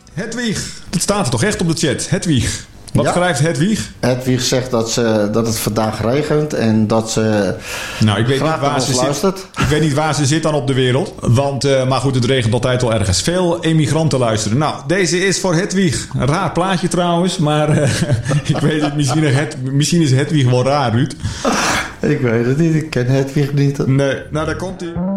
Hedwig, dat staat er toch echt op de chat. Hedwig. Wat schrijft Hedwig? Hedwig zegt dat het vandaag regent en dat ze nou, ik weet niet waar ze luistert. Ik weet niet waar ze zit dan op de wereld. Want, maar goed, het regent altijd wel ergens. Veel emigranten luisteren. Nou, deze is voor Hedwig. Een raar plaatje trouwens, maar ik weet het. Misschien is Hedwig wel raar, Ruud. Ik weet het niet, ik ken Hedwig niet. Nee, nou daar komt hij.